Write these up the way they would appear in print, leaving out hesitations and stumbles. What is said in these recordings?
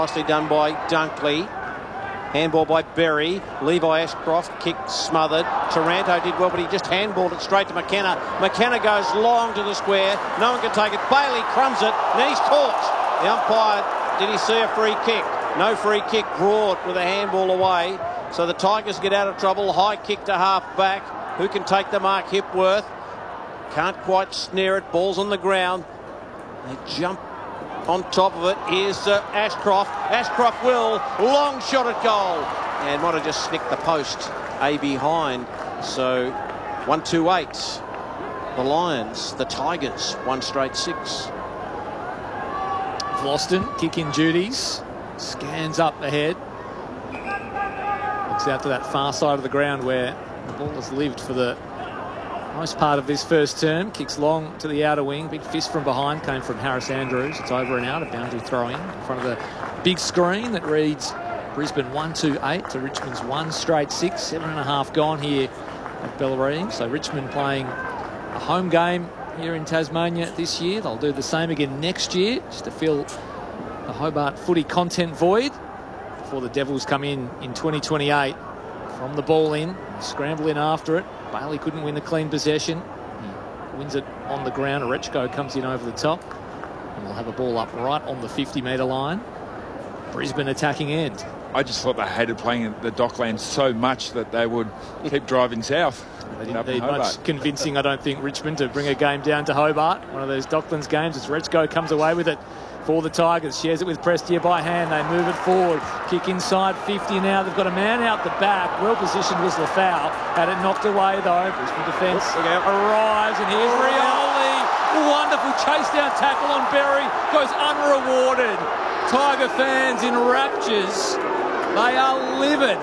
Nicely done by Dunkley. Handball by Berry. Levi Ashcroft, kick smothered. Taranto did well, but he just handballed it straight to McKenna. McKenna goes long to the square. No one can take it. Bailey crumbs it, and he's caught. The umpire, did he see a free kick? No free kick. Broad with a handball away. So the Tigers get out of trouble. High kick to half back. Who can take the mark? Hipworth. Can't quite snare it. Ball's on the ground. They jump on top of it. Here's Ashcroft. Ashcroft will. Long shot at goal. And might have just snicked the post. A behind. So 1-2-8. The Lions. The Tigers. 1 straight 6. Vlauston, kick-in duties. Scans up ahead. Looks out to that far side of the ground where the ball has lived for the most part of this first term. Kicks long to the outer wing. Big fist from behind came from Harris Andrews. It's over and out. A boundary throw-in front of the big screen that reads Brisbane 1-2-8 to Richmond's 1 straight 6. 7.5 gone here at Bellarine. So Richmond playing a home game here in Tasmania this year. They'll do the same again next year just to fill the Hobart footy content void before the Devils come in 2028. From the ball in, scramble in after it. Bailey couldn't win a clean possession. He wins it on the ground. Orechko comes in over the top. And we'll have a ball up right on the 50-metre line. Brisbane attacking end. I just thought they hated playing at the Docklands so much that they would keep driving south. They didn't need much convincing, I don't think, Richmond to bring a game down to Hobart. One of those Docklands games as Orechko comes away with it for the Tigers. Shares it with Prestia by hand. They move it forward. Kick inside 50 now. They've got a man out the back. Well positioned was Lafau. Had it knocked away though. Brisbane defence arrives, and here's Rioli. Wonderful chase down tackle on Berry. Goes unrewarded. Tiger fans in raptures. They are livid.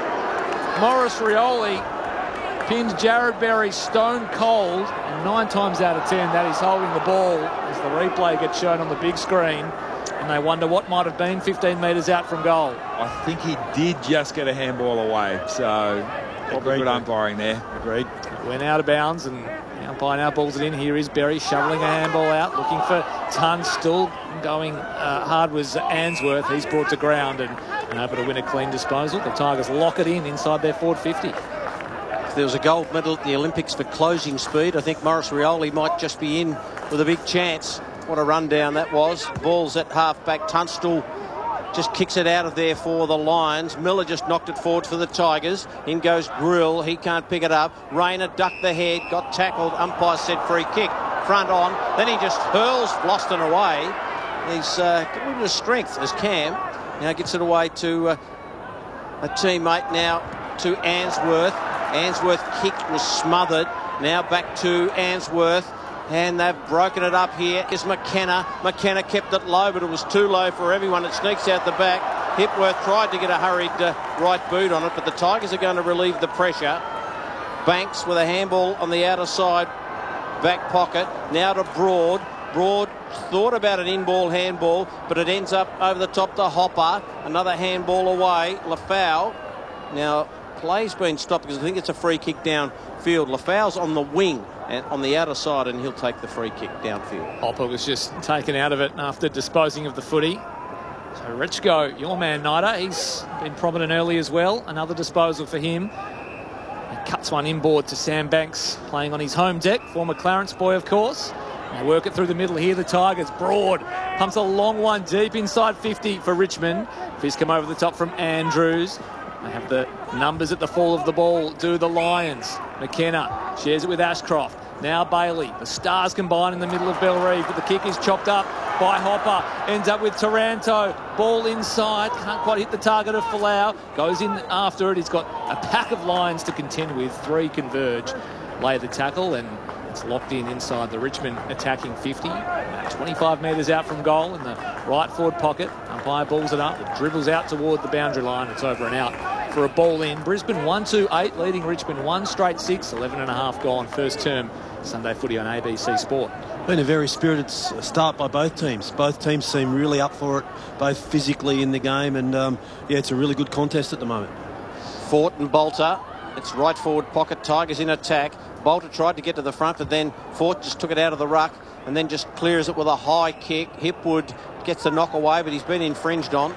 Maurice Rioli pinned Jared Berry stone cold, and 9 times out of 10 that is holding the ball as the replay gets shown on the big screen, and they wonder what might have been 15 metres out from goal. I think he did just get a handball away, so probably good umpiring there. Agreed. It went out of bounds, and the umpire now balls it in. Here is Berry shoveling a handball out, looking for Tunstall. Going hard was Answorth. He's brought to ground and able to win a clean disposal. The Tigers lock it in inside their forward 50. There was a gold medal at the Olympics for closing speed. I think Maurice Rioli might just be in with a big chance. What a rundown that was. Ball's at half-back. Tunstall just kicks it out of there for the Lions. Miller just knocked it forward for the Tigers. In goes Grill. He can't pick it up. Rayner ducked the head, got tackled. Umpire said free kick. Front on. Then he just hurls Vlauston away. He's got a little bit of strength as Cam. Now gets it away to a teammate now to Answorth. Answorth kick was smothered. Now back to Answorth. And they've broken it up here. Is McKenna. McKenna kept it low, but it was too low for everyone. It sneaks out the back. Hipworth tried to get a hurried right boot on it, but the Tigers are going to relieve the pressure. Banks with a handball on the outer side. Back pocket. Now to Broad. Broad thought about an in-ball handball, but it ends up over the top to Hopper. Another handball away. Lafau. Now, play's been stopped because I think it's a free kick downfield. Lafau's on the wing and on the outer side, and he'll take the free kick downfield. Hopper was just taken out of it after disposing of the footy. So Orechko, your man Nida, he's been prominent early as well. Another disposal for him. He cuts one inboard to Sam Banks, playing on his home deck. Former Clarence boy, of course. They work it through the middle here, the Tigers. Broad pumps a long one deep inside 50 for Richmond. Fist come over the top from Andrews. They have the numbers at the fall of the ball, do the Lions. McKenna shares it with Ashcroft. Now Bailey. The Stars combine in the middle of Belrive, but the kick is chopped up by Hopper. Ends up with Taranto. Ball inside. Can't quite hit the target of Folau. Goes in after it. He's got a pack of Lions to contend with. 3 converge. Lay the tackle, and it's locked in inside the Richmond attacking 50. 25 metres out from goal in the right forward pocket. Umpire balls it up. It dribbles out toward the boundary line. It's over and out for a ball in. Brisbane 1-2-8, leading Richmond 1 straight 6. 11.5 gone. First term Sunday footy on ABC Sport. Been a very spirited start by both teams. Both teams seem really up for it, both physically in the game, and yeah, it's a really good contest at the moment. Fort and Bolter. It's right forward pocket. Tigers in attack. Bolter tried to get to the front, but then Fort just took it out of the ruck and then just clears it with a high kick. Hipwood gets the knock away, but he's been infringed on.